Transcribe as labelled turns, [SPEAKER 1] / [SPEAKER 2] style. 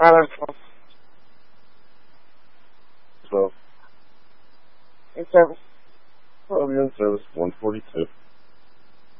[SPEAKER 1] Island 12. In service.
[SPEAKER 2] I'll be in service, 142.